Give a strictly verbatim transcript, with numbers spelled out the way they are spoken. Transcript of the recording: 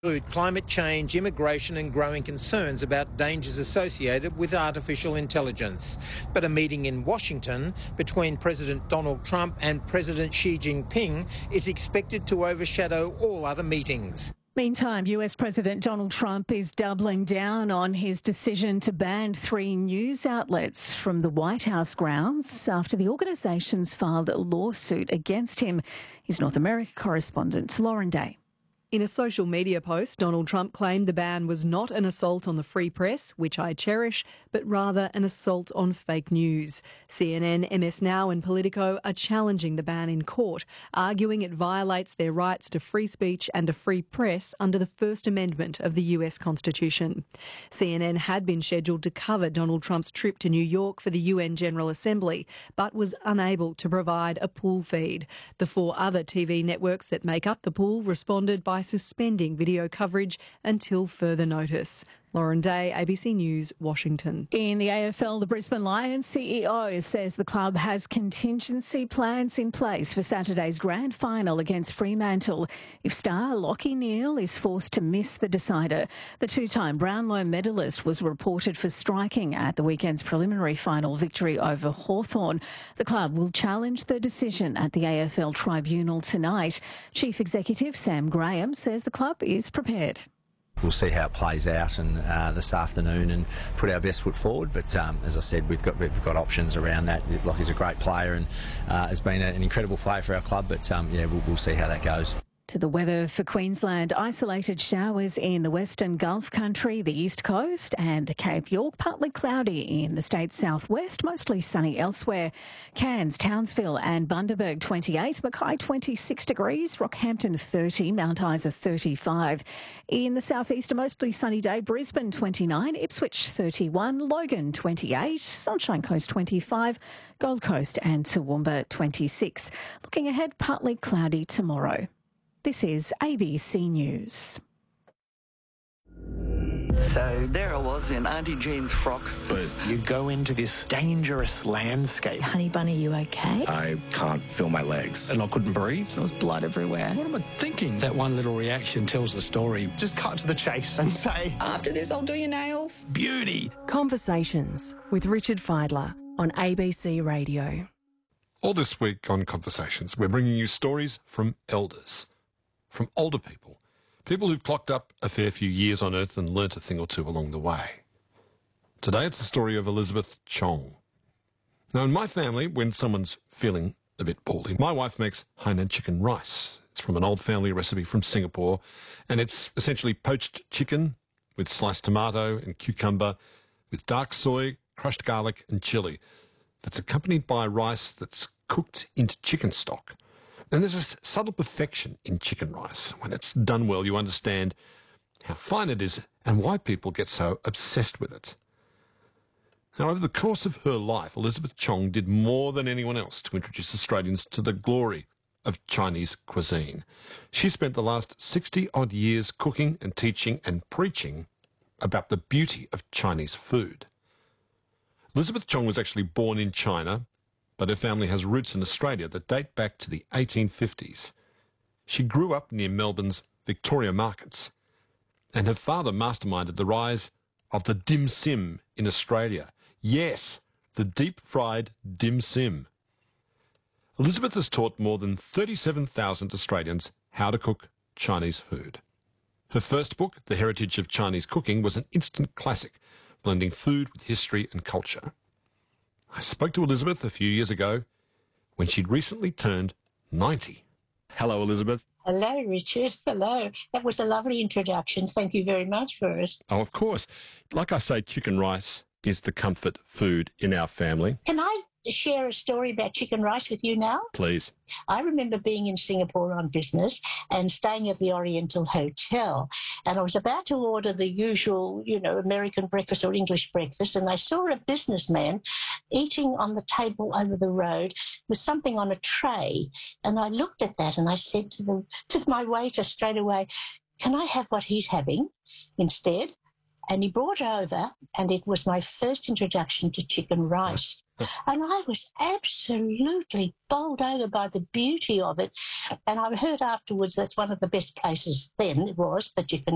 Food, climate change, immigration and growing concerns about dangers associated with artificial intelligence. But a meeting in Washington between President Donald Trump and President Xi Jinping is expected to overshadow all other meetings. Meantime, U S President Donald Trump is doubling down on his decision to ban three news outlets from the White House grounds after the organisations filed a lawsuit against him. His North America correspondent, Lauren Day. In a social media post, Donald Trump claimed the ban was not an assault on the free press, which I cherish, but rather an assault on fake news. C N N, M S Now and Politico are challenging the ban in court, arguing it violates their rights to free speech and a free press under the First Amendment of the U S Constitution. C N N had been scheduled to cover Donald Trump's trip to New York for the U N General Assembly, but was unable to provide a pool feed. The four other T V networks that make up the pool responded by suspending video coverage until further notice. Lauren Day, A B C News, Washington. In the A F L, the Brisbane Lions C E O says the club has contingency plans in place for Saturday's grand final against Fremantle if star Lachie Neale is forced to miss the decider. The two-time Brownlow medalist was reported for striking at the weekend's preliminary final victory over Hawthorn. The club will challenge the decision at the A F L tribunal tonight. Chief Executive Sam Graham says the club is prepared. We'll see how it plays out and uh, this afternoon and put our best foot forward. But um, as I said, we've got we've got options around that. Lockie's a great player and uh, has been a, an incredible player for our club. But um, yeah, we'll, we'll see how that goes. To the weather for Queensland, isolated showers in the Western Gulf Country, the East Coast and Cape York, partly cloudy in the state's southwest, mostly sunny elsewhere. Cairns, Townsville and Bundaberg twenty-eight, Mackay twenty-six degrees, Rockhampton thirty, Mount Isa thirty-five. In the southeast, a mostly sunny day, Brisbane twenty-nine, Ipswich thirty-one, Logan twenty-eight, Sunshine Coast twenty-five, Gold Coast and Toowoomba twenty-six. Looking ahead, partly cloudy tomorrow. This is A B C News. So there I was in Auntie Jean's frock. But you go into this dangerous landscape. Honey Bunny, you okay? I can't feel my legs. And I couldn't breathe. There was blood everywhere. What am I thinking? That one little reaction tells the story. Just cut to the chase and say, after this, I'll do your nails. Beauty. Conversations with Richard Fidler on A B C Radio. All this week on Conversations, we're bringing you stories from elders, from older people, people who've clocked up a fair few years on earth and learnt a thing or two along the way. Today it's the story of Elizabeth Chong. Now, in my family, when someone's feeling a bit poorly, my wife makes Hainan chicken rice. It's from an old family recipe from Singapore, and it's essentially poached chicken with sliced tomato and cucumber, with dark soy, crushed garlic and chilli, that's accompanied by rice that's cooked into chicken stock. And there's a subtle perfection in chicken rice. When it's done well, you understand how fine it is and why people get so obsessed with it. Now, over the course of her life, Elizabeth Chong did more than anyone else to introduce Australians to the glory of Chinese cuisine. She spent the last sixty-odd years cooking and teaching and preaching about the beauty of Chinese food. Elizabeth Chong was actually born in China, but her family has roots in Australia that date back to the eighteen fifties. She grew up near Melbourne's Victoria Markets, and her father masterminded the rise of the dim sim in Australia. Yes, the deep-fried dim sim. Elizabeth has taught more than thirty-seven thousand Australians how to cook Chinese food. Her first book, The Heritage of Chinese Cooking, was an instant classic, blending food with history and culture. I spoke to Elizabeth a few years ago when she'd recently turned ninety. Hello, Elizabeth. Hello, Richard. Hello. That was a lovely introduction. Thank you very much for it. Oh, of course. Like I say, chicken rice is the comfort food in our family. Can I share a story about chicken rice with you now? Please. I remember being in Singapore on business and staying at the Oriental Hotel, and I was about to order the usual, you know, American breakfast or English breakfast, and I saw a businessman eating on the table over the road with something on a tray, and I looked at that and I said to the to my waiter straight away, "Can I have what he's having instead?" And he brought over, and it was my first introduction to chicken rice. And I was absolutely bowled over by the beauty of it. And I heard afterwards that's one of the best places then it was that you can